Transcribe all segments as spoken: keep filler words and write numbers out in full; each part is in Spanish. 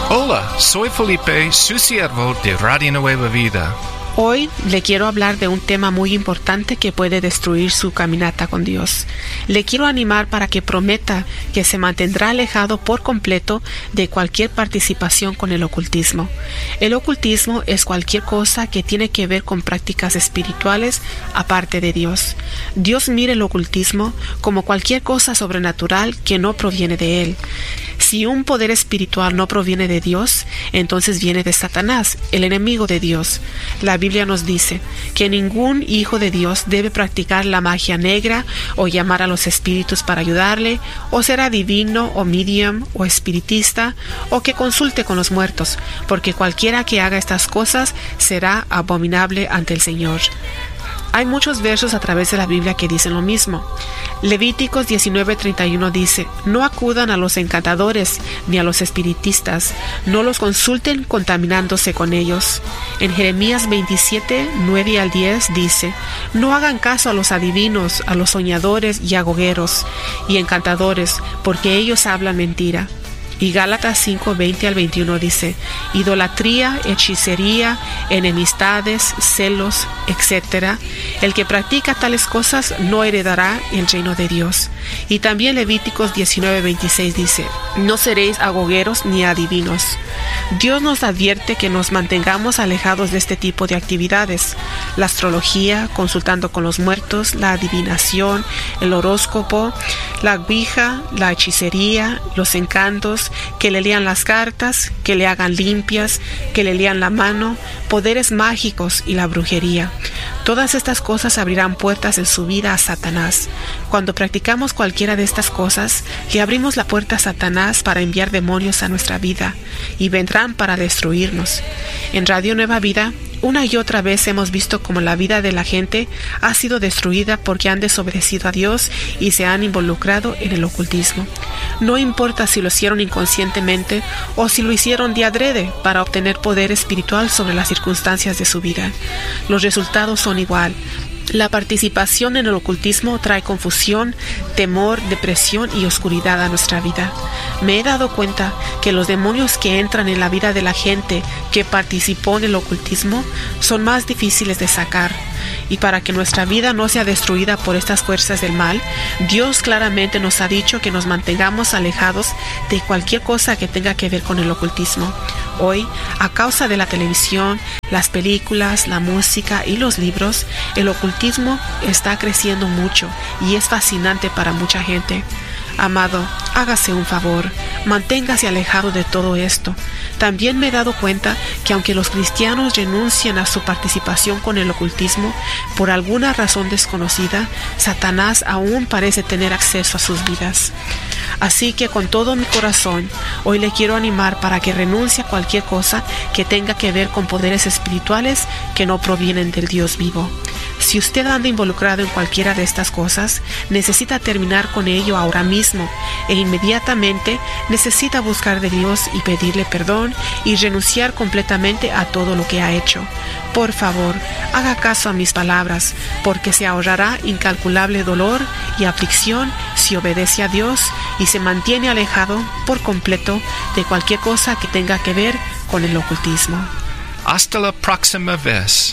Hola, soy Felipe, su siervo de Radio Nueva Vida. Hoy le quiero hablar de un tema muy importante que puede destruir su caminata con Dios. Le quiero animar para que prometa que se mantendrá alejado por completo de cualquier participación con el ocultismo. El ocultismo es cualquier cosa que tiene que ver con prácticas espirituales aparte de Dios. Dios mira el ocultismo como cualquier cosa sobrenatural que no proviene de Él. Si un poder espiritual no proviene de Dios, entonces viene de Satanás, el enemigo de Dios. La Biblia nos dice que ningún hijo de Dios debe practicar la magia negra o llamar a los espíritus para ayudarle, o ser adivino o medium o espiritista, o que consulte con los muertos, porque cualquiera que haga estas cosas será abominable ante el Señor. Hay muchos versos a través de la Biblia que dicen lo mismo. Levíticos diecinueve treinta y uno dice: no acudan a los encantadores ni a los espiritistas, no los consulten contaminándose con ellos. En Jeremías veintisiete nueve al diez dice: no hagan caso a los adivinos, a los soñadores y agogueros y encantadores, porque ellos hablan mentira. Y Gálatas cinco veinte al veintiuno dice: idolatría, hechicería, enemistades, celos, etcétera. El que practica tales cosas no heredará el reino de Dios. Y también Levíticos diecinueve veintiséis dice: no seréis agogueros ni adivinos. Dios nos advierte que nos mantengamos alejados de este tipo de actividades. La astrología, consultando con los muertos, la adivinación, el horóscopo, la ouija, la hechicería, los encantos, que le lean las cartas, que le hagan limpias, que le lean la mano, poderes mágicos y la brujería. Todas estas cosas abrirán puertas en su vida a Satanás. Cuando practicamos cualquiera de estas cosas, le abrimos la puerta a Satanás para enviar demonios a nuestra vida y vendrán para destruirnos. En Radio Nueva Vida, una y otra vez hemos visto cómo la vida de la gente ha sido destruida porque han desobedecido a Dios y se han involucrado en el ocultismo. No importa si lo hicieron inconscientemente o si lo hicieron de adrede para obtener poder espiritual sobre las circunstancias de su vida. Los resultados son igual. La participación en el ocultismo trae confusión, temor, depresión y oscuridad a nuestra vida. Me he dado cuenta que los demonios que entran en la vida de la gente que participó en el ocultismo son más difíciles de sacar. Y para que nuestra vida no sea destruida por estas fuerzas del mal, Dios claramente nos ha dicho que nos mantengamos alejados de cualquier cosa que tenga que ver con el ocultismo. Hoy, a causa de la televisión, las películas, la música y los libros, el ocultismo está creciendo mucho y es fascinante para mucha gente. Amado, hágase un favor, manténgase alejado de todo esto. También me he dado cuenta que aunque los cristianos renuncian a su participación con el ocultismo, por alguna razón desconocida, Satanás aún parece tener acceso a sus vidas. Así que con todo mi corazón, hoy le quiero animar para que renuncie a cualquier cosa que tenga que ver con poderes espirituales que no provienen del Dios vivo. Si usted anda involucrado en cualquiera de estas cosas, necesita terminar con ello ahora mismo e inmediatamente necesita buscar de Dios y pedirle perdón y renunciar completamente a todo lo que ha hecho. Por favor, haga caso a mis palabras, porque se ahorrará incalculable dolor y aflicción si obedece a Dios y se mantiene alejado por completo de cualquier cosa que tenga que ver con el ocultismo. Hasta la próxima vez.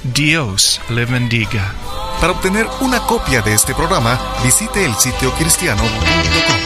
Dios le bendiga. Para obtener una copia de este programa, visite el sitio cristiano punto com.